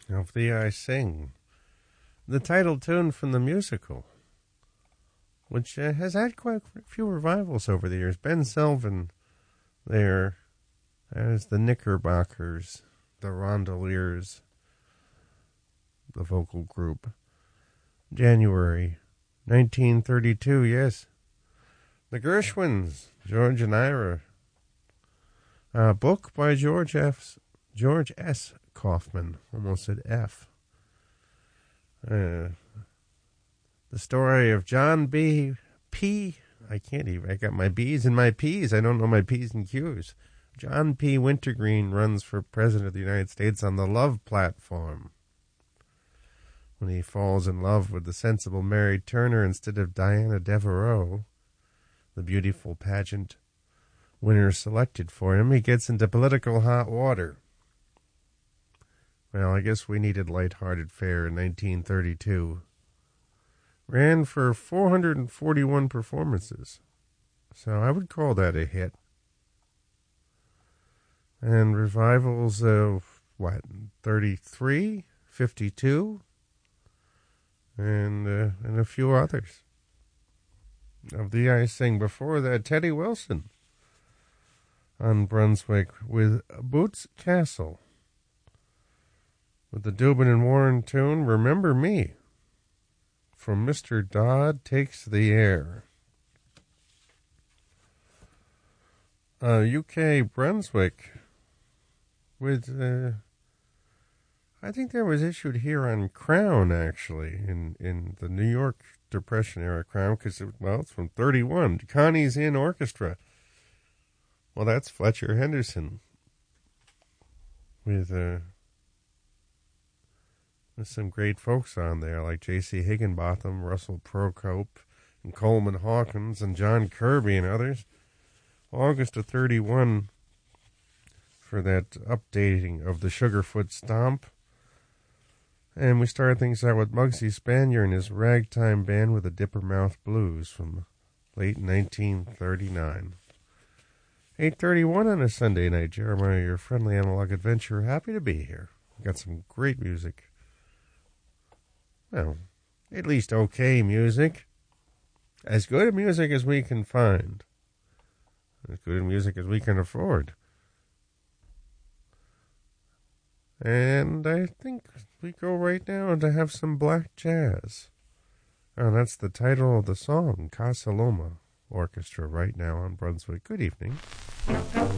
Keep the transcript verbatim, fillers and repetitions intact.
Of Thee I Sing, the title tune from the musical, which uh, has had quite a few revivals over the years. Ben Selvin there as the Knickerbockers, the Rondeliers, the vocal group. January nineteen thirty-two, yes. The Gershwins, George and Ira. A book by George F. George S. Kaufman. Almost said F. Uh, the story of John B. P. I can't even. I got my B's and my P's. I don't know my P's and Q's. John P. Wintergreen runs for President of the United States on the Love platform. When he falls in love with the sensible Mary Turner instead of Diana Devereaux, the beautiful pageant winner selected for him, he gets into political hot water. Well, I guess we needed light-hearted fare in nineteen thirty-two. Ran for four hundred forty-one performances. So I would call that a hit. And revivals of, what, thirty-three, fifty-two, and, uh, and a few others. Of Thee I Sing. Before that, Teddy Wilson on Brunswick with Boots Castle. With the Dubin and Warren tune, Remember Me, from Mister Dodd Takes the Air. Uh, U K Brunswick with, uh, I think that was issued here on Crown, actually, in, in the New York Depression era Crown, because, it, well, it's from thirty-one. Connie's Inn Orchestra. Well, that's Fletcher Henderson with, uh, with some great folks on there, like J C Higginbotham, Russell Procope, and Coleman Hawkins, and John Kirby, and others. August of thirty-one for that updating of the Sugarfoot Stomp. And we started things out with Muggsy Spanier and his ragtime band with the Dippermouth Blues from late nineteen thirty-nine. eight thirty-one on a Sunday night. Jeremiah, your friendly analog adventurer, happy to be here. Got some great music. Well, at least okay music. As good a music as we can find. As good a music as we can afford. And I think we go right now to have some black jazz. Oh, that's the title of the song, Casa Loma Orchestra, right now on Brunswick. Good evening.